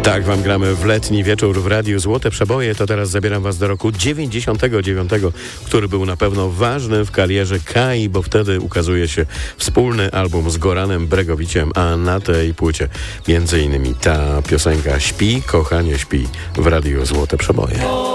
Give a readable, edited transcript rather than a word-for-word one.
Tak wam gramy w letni wieczór w Radiu Złote Przeboje. To teraz zabieram was do roku 99, który był na pewno ważny w karierze Kai, bo wtedy ukazuje się wspólny album z Goranem Bregowiciem, a na tej płycie między innymi ta piosenka Śpi, kochanie śpi w Radiu Złote Przeboje.